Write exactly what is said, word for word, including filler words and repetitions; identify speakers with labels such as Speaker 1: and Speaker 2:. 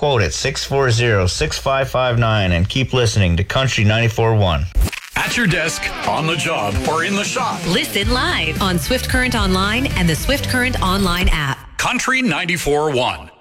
Speaker 1: quote at six four zero, six five five nine and keep listening to Country ninety-four point one.
Speaker 2: At your desk, on the job, or in the shop.
Speaker 3: Listen live on Swift Current Online and the Swift Current Online app.
Speaker 2: Country ninety-four point one.